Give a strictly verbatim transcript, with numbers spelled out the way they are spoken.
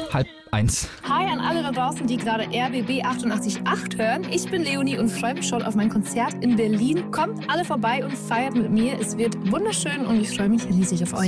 halb eins. Hi an alle da draußen, die gerade R B B achtundachtzig Komma acht hören. Ich bin Leonie und freue mich schon auf mein Konzert in Berlin. Kommt alle vorbei und feiert mit mir. Es wird wunderschön und ich freue mich riesig auf euch.